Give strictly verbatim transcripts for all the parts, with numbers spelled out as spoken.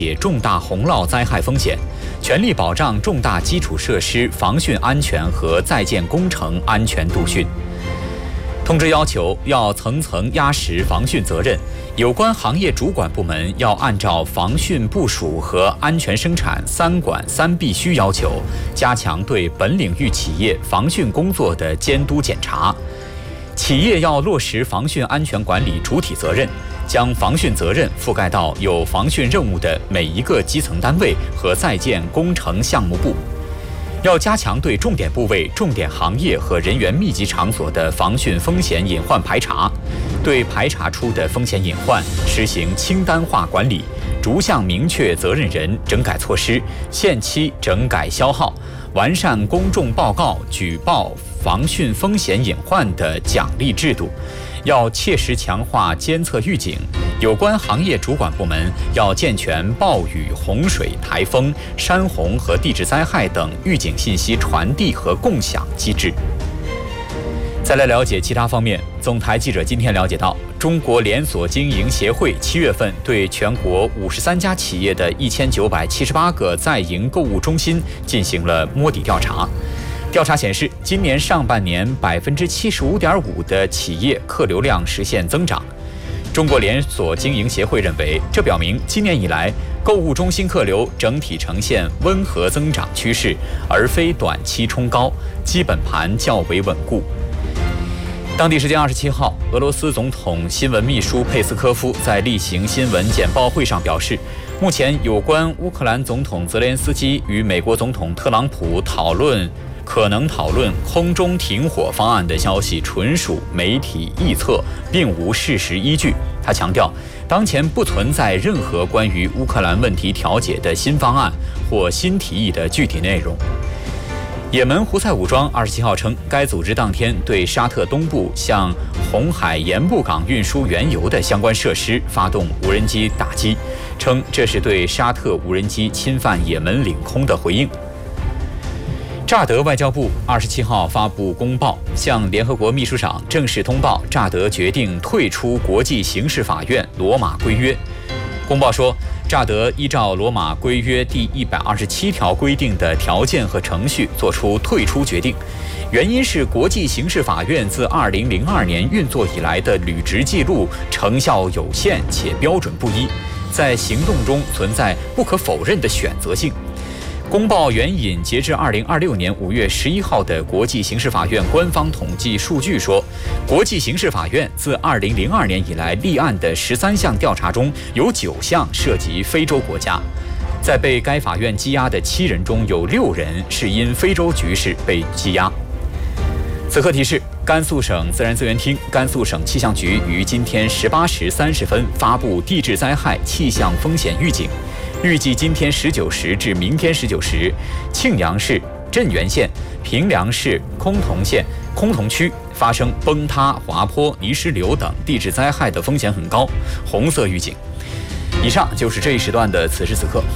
重大洪涝灾害风险，全力保障重大基础设施防汛安全和在建工程安全度汛。通知要求，要层层压实防汛责任，有关行业主管部门要按照防汛部署和安全生产三管三必须要求，加强对本领域企业防汛工作的监督检查。企业要落实防汛安全管理主体责任，将防汛责任覆盖到有防汛任务的每一个基层单位和在建工程项目部。要加强对重点部位、重点行业和人员密集场所的防汛风险隐患排查，对排查出的风险隐患实行清单化管理，逐项明确责任人、整改措施，限期整改消耗，完善公众报告、举报防汛风险隐患的奖励制度。要切实强化监测预警，有关行业主管部门要健全暴雨、洪水、台风、山洪和地质灾害等预警信息传递和共享机制。再来了解其他方面，总台记者今天了解到，中国连锁经营协会七月份对全国五十三家企业的一千九百七十八个在营购物中心进行了摸底调查。调查显示，今年上半年百分之七十五点五的企业客流量实现增长。中国连锁经营协会认为，这表明今年以来购物中心客流整体呈现温和增长趋势，而非短期冲高，基本盘较为稳固。当地时间二十七号，俄罗斯总统新闻秘书佩斯科夫在例行新闻简报会上表示，目前有关乌克兰总统泽连斯基与美国总统特朗普讨论可能讨论空中停火方案的消息纯属媒体臆测，并无事实依据。他强调，当前不存在任何关于乌克兰问题调解的新方案或新提议的具体内容。也门胡塞武装二十七号称，该组织当天对沙特东部向红海盐步港运输原油的相关设施发动无人机打击，称这是对沙特无人机侵犯也门领空的回应。乍得外交部二十七号发布公报，向联合国秘书长正式通报乍得决定退出国际刑事法院罗马规约。公报说，乍得依照罗马规约第一百二十七条规定的条件和程序作出退出决定，原因是国际刑事法院自二零零二年运作以来的履职记录成效有限且标准不一，在行动中存在不可否认的选择性。公报援引截至二零二六年五月十一号的国际刑事法院官方统计数据说，国际刑事法院自二零零二年以来立案的十三项调查中，有九项涉及非洲国家。在被该法院羁押的七人中，有六人是因非洲局势被羁押。此刻提示：甘肃省自然资源厅、甘肃省气象局于今天十八时三十分发布地质灾害气象风险预警。预计今天十九时至明天十九时，庆阳市、镇原县、平凉市崆峒县崆峒区发生崩塌、滑坡、泥石流等地质灾害的风险很高，红色预警。以上就是这一时段的此时此刻。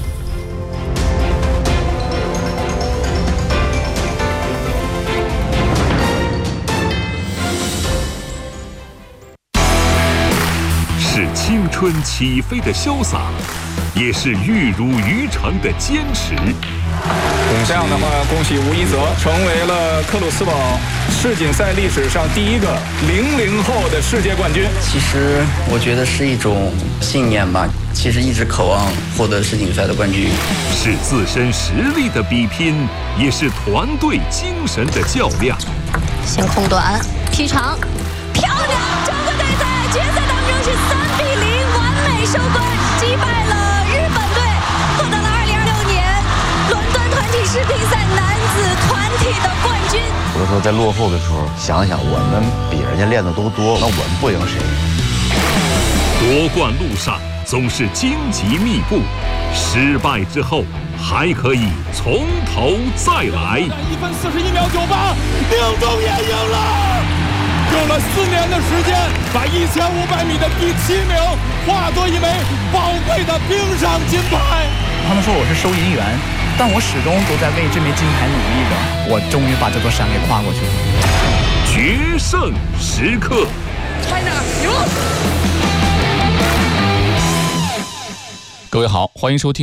是青春起飞的潇洒，也是玉如于成的坚持。 这样的话，恭喜吴一泽成为了克鲁斯堡世锦赛历史上第一个零零后的世界冠军。 其实我觉得是一种信念吧，其实一直渴望获得世锦赛的冠军。 是自身实力的比拼，也是团队精神的较量。 先空短劈长，漂亮！中国队在决赛当中是三比零完美收官，击败了日本队，获得了二零二六年伦敦团体世乒赛男子团体的冠军。 有的时候在落后的时候，想想我们比人家练的都多，那我们不赢谁？ 夺冠路上总是荆棘密布，失败之后还可以从头再来。 一分四十一秒九八，宁中也赢了。用了四年的时间，把一千五百米的第七名化作一枚宝贵的冰上金牌。 他们说我是收银员，但我始终都在为这枚金牌努力着。我终于把这座山给跨过去了。 决胜时刻 ，China 赢！ 各位好，欢迎收听。